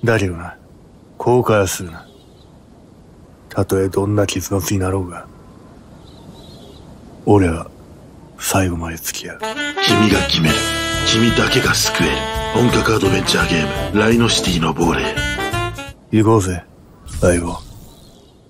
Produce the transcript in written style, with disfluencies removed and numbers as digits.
だけどな、後悔はするな。たとえどんな結末になろうが、俺は最後まで付き合う。 君が決める。君だけが救える。本格アドベンチャーゲーム、ライノシティの亡霊。 行こうぜ、相棒。